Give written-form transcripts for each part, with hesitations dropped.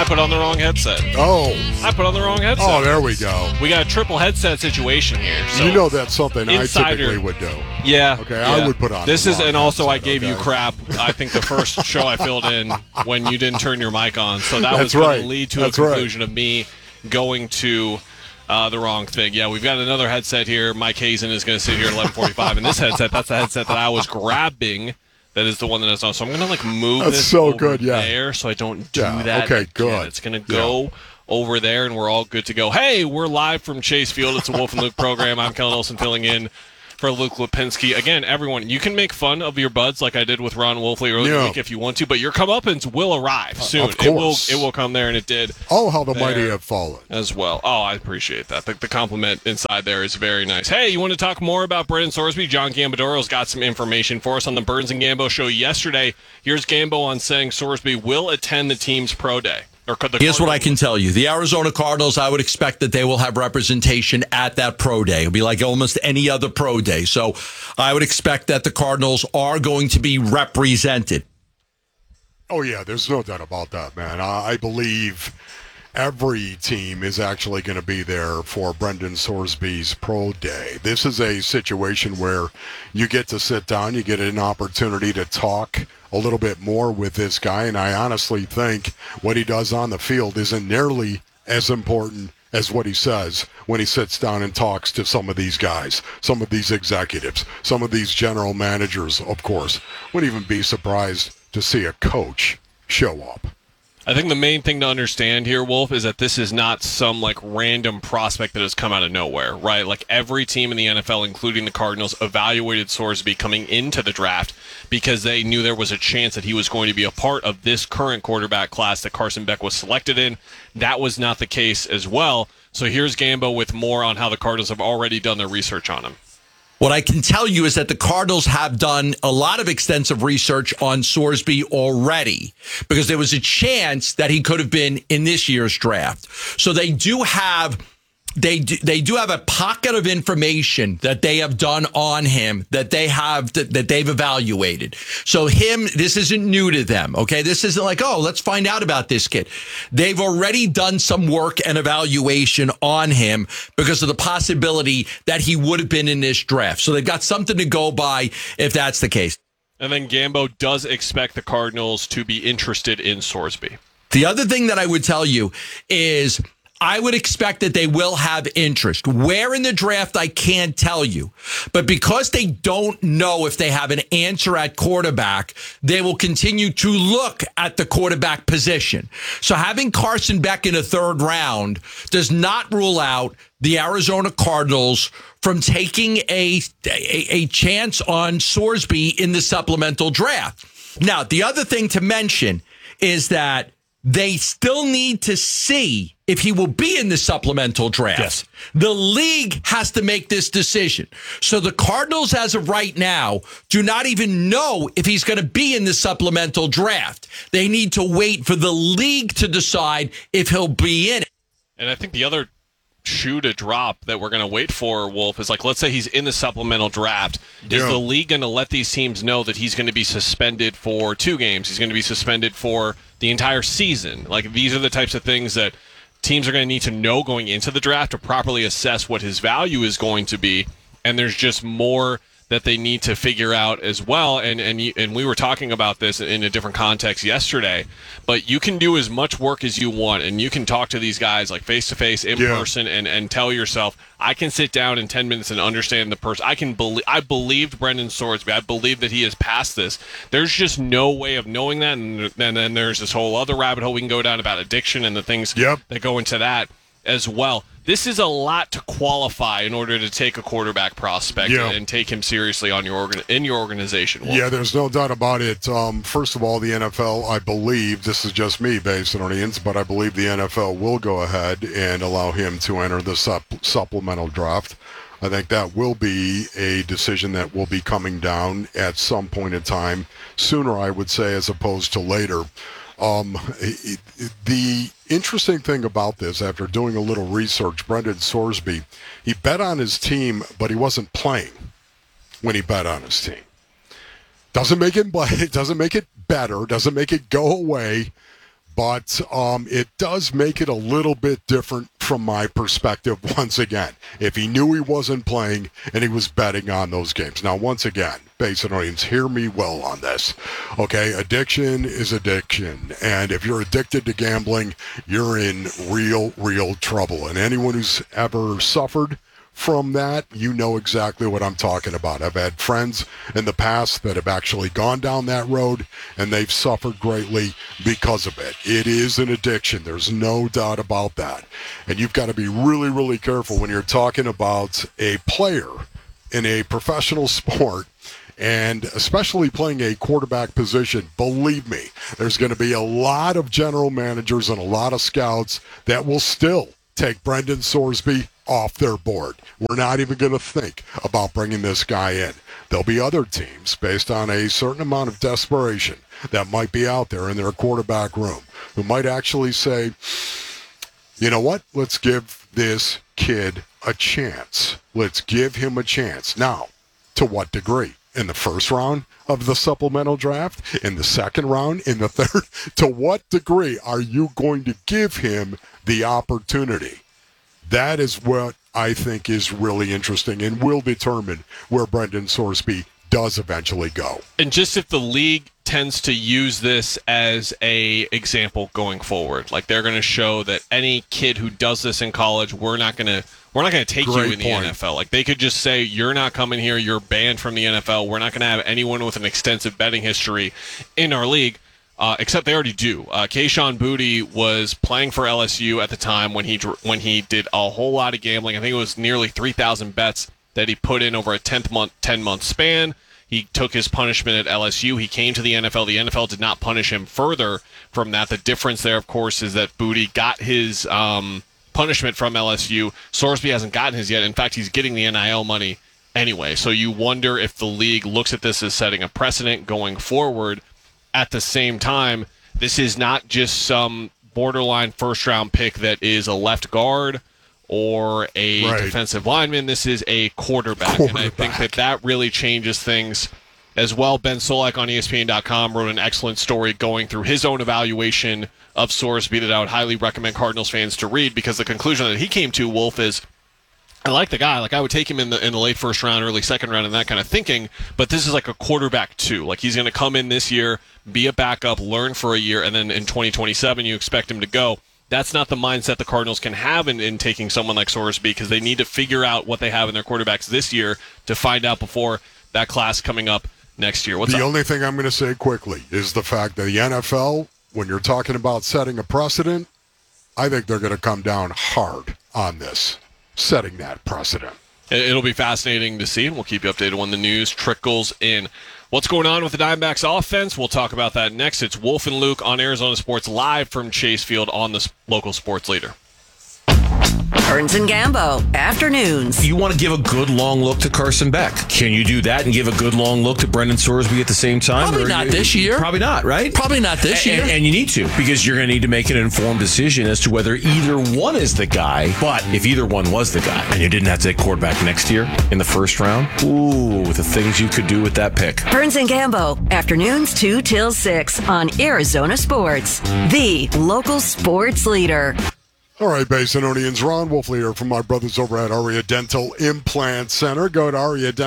I put on the wrong headset. Oh. I put on the wrong headset. Oh, there we go. We got a triple headset situation here. So you know that's something Insider, I typically would do. Yeah. Okay, yeah. I would put on this the is, wrong and also headset, I gave you crap. I think the first show I filled in when you didn't turn your mic on, so that was going to lead to a conclusion of me going to the wrong thing. Yeah, we've got another headset here. Mike Hazen is going to sit here at 11:45, and this headset, that's the headset that I was grabbing. That is the one that is on. So I'm going to move this over there so I don't do that. Okay, good. Again. It's going to go over there, and we're all good to go. Hey, we're live from Chase Field. It's a Wolf and Luke program. I'm Kellen Olson filling in for Luke Lipinski. Again, everyone, you can make fun of your buds like I did with Ron Wolfley earlier in the week if you want to, but your comeuppance will arrive soon. Of course. It will come there, and it did. Oh, how the mighty have fallen. As well. Oh, I appreciate that. The compliment inside there is very nice. Hey, you want to talk more about Brendan Sorsby? John Gambadoro's got some information for us on the Burns and Gambo show yesterday. Here's Gambo on saying Sorsby will attend the team's pro day. Here's what I can tell you. The Arizona Cardinals, I would expect that they will have representation at that pro day. It'll be like almost any other pro day. So I would expect that the Cardinals are going to be represented. Oh, yeah, there's no doubt about that, man. I believe every team is actually going to be there for Brendan Sorsby's pro day. This is a situation where you get to sit down, you get an opportunity to talk a little bit more with this guy, and I honestly think what he does on the field isn't nearly as important as what he says when he sits down and talks to some of these guys, some of these executives, some of these general managers, of course. Wouldn't even be surprised to see a coach show up. I think the main thing to understand here, Wolf, is that this is not some like random prospect that has come out of nowhere, right? Like every team in the NFL, including the Cardinals, evaluated Sorsby coming into the draft because they knew there was a chance that he was going to be a part of this current quarterback class that Carson Beck was selected in. That was not the case as well. So here's Gambo with more on how the Cardinals have already done their research on him. What I can tell you is that the Cardinals have done a lot of extensive research on Sorsby already because there was a chance that he could have been in this year's draft. So they do have a pocket of information that they have done on him that they've evaluated. So this isn't new to them. Okay. This isn't like, oh, let's find out about this kid. They've already done some work and evaluation on him because of the possibility that he would have been in this draft. So they've got something to go by if that's the case. And then Gambo does expect the Cardinals to be interested in Sorsby. The other thing that I would tell you is I would expect that they will have interest. Where in the draft, I can't tell you. But because they don't know if they have an answer at quarterback, they will continue to look at the quarterback position. So having Carson Beck in the third round does not rule out the Arizona Cardinals from taking a chance on Sorsby in the supplemental draft. Now, the other thing to mention is that they still need to see if he will be in the supplemental draft. Yes. The league has to make this decision. So the Cardinals, as of right now, do not even know if he's going to be in the supplemental draft. They need to wait for the league to decide if he'll be in it. And I think the other shoe to drop that we're going to wait for, Wolf, is like, let's say he's in the supplemental draft. Is the league going to let these teams know that he's going to be suspended for 2 games? He's going to be suspended for the entire season. Like, these are the types of things that teams are going to need to know going into the draft to properly assess what his value is going to be. And there's just more that they need to figure out as well. And we were talking about this in a different context yesterday, but you can do as much work as you want, and you can talk to these guys like face-to-face, in person, and tell yourself, I can sit down in 10 minutes and understand the person. I believed Brendan Sorsby. I believe that he has passed this. There's just no way of knowing that, and then there's this whole other rabbit hole we can go down about addiction and the things that go into that as well. This is a lot to qualify in order to take a quarterback prospect and take him seriously on in your organization. Wolf. Yeah, there's no doubt about it. First of all, the NFL, I believe, this is just me based on audience, but I believe the NFL will go ahead and allow him to enter the supplemental draft. I think that will be a decision that will be coming down at some point in time, sooner, I would say, as opposed to later. The interesting thing about this, after doing a little research, Brendan Sorsby, he bet on his team, but he wasn't playing when he bet on his team. Doesn't make it better, doesn't make it go away, But it does make it a little bit different from my perspective once again. If he knew he wasn't playing and he was betting on those games. Now, once again, Basin audience, hear me well on this. Okay, addiction is addiction. And if you're addicted to gambling, you're in real trouble. And anyone who's ever suffered from that, you know exactly what I'm talking about. I've had friends in the past that have actually gone down that road, and they've suffered greatly because of it. It is an addiction. There's no doubt about that. And you've got to be really careful when you're talking about a player in a professional sport, and especially playing a quarterback position. Believe me, there's going to be a lot of general managers and a lot of scouts that will still take Brendan Sorsby off their board. We're not even going to think about bringing this guy in. There'll be other teams, based on a certain amount of desperation that might be out there in their quarterback room, who might actually say, you know what, let's give this kid a chance. Let's give him a chance. Now, to what degree? In the first round of the supplemental draft? In the second round? In the third? To what degree are you going to give him the opportunity? That is what I think is really interesting and will determine where Brendan Sorsby does eventually go. And just if the league tends to use this as a example going forward, like they're going to show that any kid who does this in college, we're not going to take you in the NFL. Like they could just say, you're not coming here, you're banned from the NFL. We're not going to have anyone with an extensive betting history in our league. Except they already do. Kayshon Boutte was playing for LSU at the time when he did a whole lot of gambling. I think it was nearly 3,000 bets that he put in over a 10-month span. He took his punishment at LSU. He came to the NFL. The NFL did not punish him further from that. The difference there, of course, is that Boutte got his punishment from LSU. Sorsby hasn't gotten his yet. In fact, he's getting the NIL money anyway. So you wonder if the league looks at this as setting a precedent going forward. At the same time, this is not just some borderline first-round pick that is a left guard or a defensive lineman. This is a quarterback. And I think that really changes things as well. Ben Solak on ESPN.com wrote an excellent story going through his own evaluation of Sorsby that I would highly recommend Cardinals fans to read, because the conclusion that he came to, Wolf, is I like the guy. Like I would take him in the late first round, early second round, and that kind of thinking. But this is like a quarterback too. Like he's going to come in this year, be a backup, learn for a year, and then in 2027 you expect him to go. That's not the mindset the Cardinals can have in taking someone like Sorsby, because they need to figure out what they have in their quarterbacks this year to find out before that class coming up next year. The only thing I'm going to say quickly is the fact that the NFL, when you're talking about setting a precedent, I think they're going to come down hard on this, setting that precedent. It'll be fascinating to see, and we'll keep you updated when the news trickles in. What's going on with the Diamondbacks offense? We'll talk about that next. It's Wolf and Luke on Arizona Sports, live from Chase Field on the local sports leader. Burns and Gambo, afternoons. You want to give a good long look to Carson Beck. Can you do that and give a good long look to Brendan Sorsby at the same time? Probably not this year. Probably not, right? Probably not this year. And you need to, because you're going to need to make an informed decision as to whether either one is the guy. But if either one was the guy and you didn't have to take quarterback next year in the first round, ooh, the things you could do with that pick. Burns and Gambo, afternoons 2 till 6 on Arizona Sports, the local sports leader. All right, Basinonians, Ron Wolfley here from my brothers over at Aria Dental Implant Center. Go to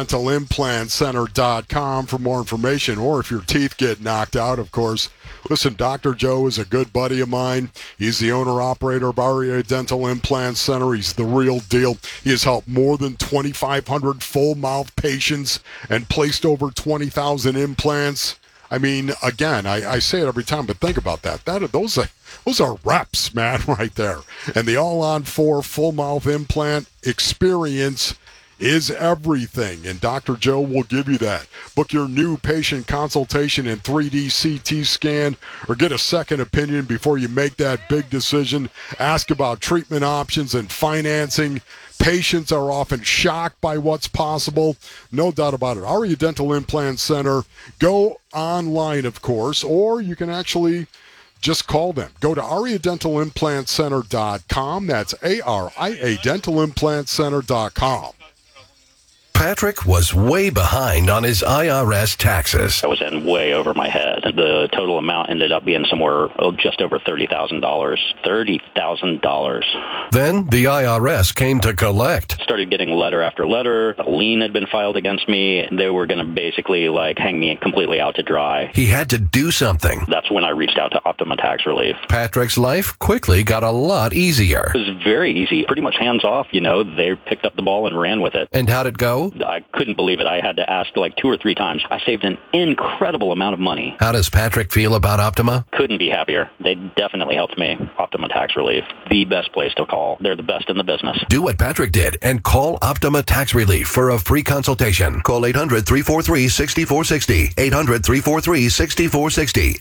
ariadentalimplantcenter.com for more information, or if your teeth get knocked out, of course. Listen, Dr. Joe is a good buddy of mine. He's the owner-operator of Aria Dental Implant Center. He's the real deal. He has helped more than 2,500 full-mouth patients and placed over 20,000 implants. I mean, again, I say it every time, but think about that. Those are reps, man, right there. And the all-on-4 full-mouth implant experience is everything, and Dr. Joe will give you that. Book your new patient consultation in 3D CT scan, or get a second opinion before you make that big decision. Ask about treatment options and financing. Patients are often shocked by what's possible. No doubt about it. Aria Dental Implant Center. Go online, of course, or you can actually just call them. Go to ariadentalimplantcenter.com. That's ARIA dentalimplantcenter.com. Patrick was way behind on his IRS taxes. I was in way over my head. The total amount ended up being somewhere just over $30,000. $30,000. Then the IRS came to collect. Started getting letter after letter. A lien had been filed against me. They were going to basically hang me completely out to dry. He had to do something. That's when I reached out to Optima Tax Relief. Patrick's life quickly got a lot easier. It was very easy, pretty much hands off. They picked up the ball and ran with it. And how'd it go? I couldn't believe it. I had to ask 2 or 3 times. I saved an incredible amount of money. How does Patrick feel about Optima? Couldn't be happier. They definitely helped me. Optima Tax Relief, the best place to call. They're the best in the business. Do what Patrick did and call Optima Tax Relief for a free consultation. Call 800-343-6460. 800-343-6460.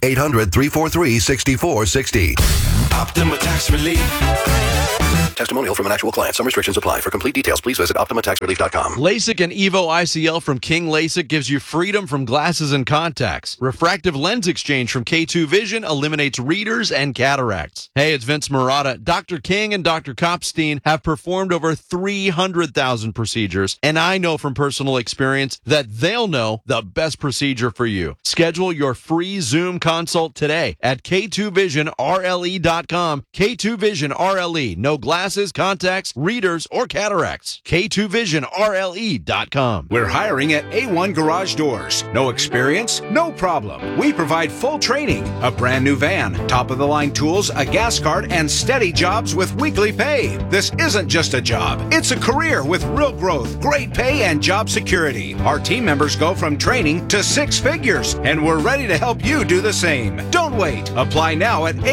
800-343-6460. Optima Tax Relief. Testimonial from an actual client. Some restrictions apply. For complete details, please visit OptimaTaxRelief.com. LASIK and Evo ICL from King LASIK gives you freedom from glasses and contacts. Refractive lens exchange from K2 Vision eliminates readers and cataracts. Hey, it's Vince Marotta. Dr. King and Dr. Kopstein have performed over 300,000 procedures, and I know from personal experience that they'll know the best procedure for you. Schedule your free Zoom consult today at K2VisionRLE.com. K2 Vision RLE. No glasses, contacts, readers, or cataracts. K2VisionRLE.com. We're hiring at A1 Garage Doors. No experience? No problem. We provide full training, a brand new van, top-of-the-line tools, a gas card, and steady jobs with weekly pay. This isn't just a job. It's a career with real growth, great pay, and job security. Our team members go from training to 6 figures, and we're ready to help you do the same. Don't wait. Apply now at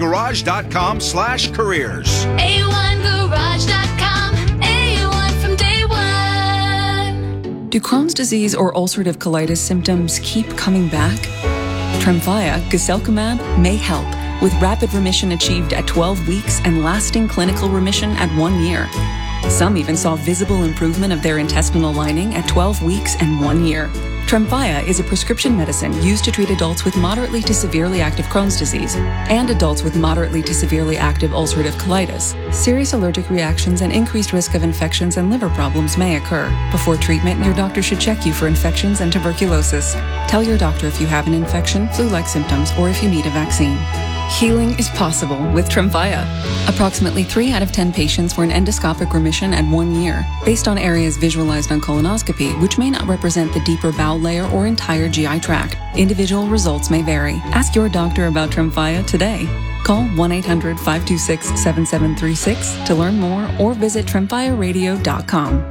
a1garage.com/careers. A1garage.com. A1 from day one. Do Crohn's disease or ulcerative colitis symptoms keep coming back? Tremfya, guselkumab, may help, with rapid remission achieved at 12 weeks and lasting clinical remission at 1 year. Some even saw visible improvement of their intestinal lining at 12 weeks and 1 year. Tremfya is a prescription medicine used to treat adults with moderately to severely active Crohn's disease and adults with moderately to severely active ulcerative colitis. Serious allergic reactions and increased risk of infections and liver problems may occur. Before treatment, your doctor should check you for infections and tuberculosis. Tell your doctor if you have an infection, flu-like symptoms, or if you need a vaccine. Healing is possible with Tremfya. Approximately 3 out of 10 patients were in endoscopic remission at 1 year, based on areas visualized on colonoscopy, which may not represent the deeper bowel layer or entire GI tract. Individual results may vary. Ask your doctor about Tremfya today. Call 1-800-526-7736 to learn more or visit TremfyaRadio.com.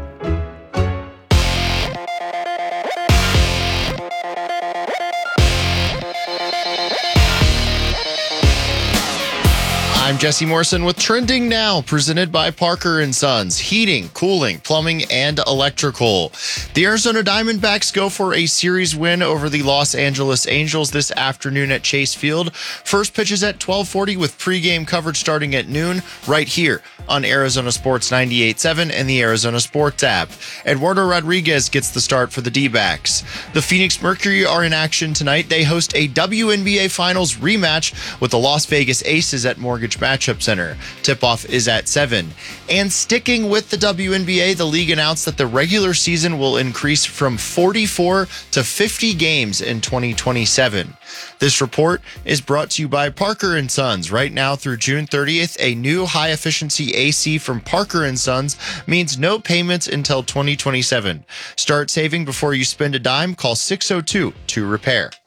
I'm Jesse Morrison with Trending Now, presented by Parker & Sons, heating, cooling, plumbing, and electrical. The Arizona Diamondbacks go for a series win over the Los Angeles Angels this afternoon at Chase Field. First pitch is at 12:40 with pregame coverage starting at noon right here on Arizona Sports 98.7 and the Arizona Sports app. Eduardo Rodriguez gets the start for the D-backs. The Phoenix Mercury are in action tonight. They host a WNBA Finals rematch with the Las Vegas Aces at Mortgage Matchup Center. Tip-off is at 7. And sticking with the WNBA, the league announced that the regular season will increase from 44 to 50 games in 2027. This report is brought to you by Parker & Sons. Right now through June 30th, a new high-efficiency AC from Parker & Sons means no payments until 2027. Start saving before you spend a dime. Call 602 to repair.